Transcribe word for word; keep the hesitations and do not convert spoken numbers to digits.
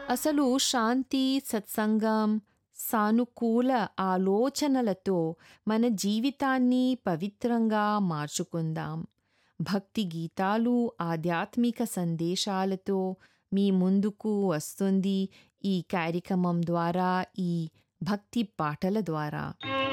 అసలు శాంతి, సత్సంగం, సానుకూల ఆలోచనలతో మన జీవితాన్ని పవిత్రంగా మార్చుకుందాం. భక్తి గీతాలు, ఆధ్యాత్మిక సందేశాలతో మీ ముందుకు వస్తుంది ఈ కార్యక్రమం ద్వారా, ఈ భక్తి పాటల ద్వారా.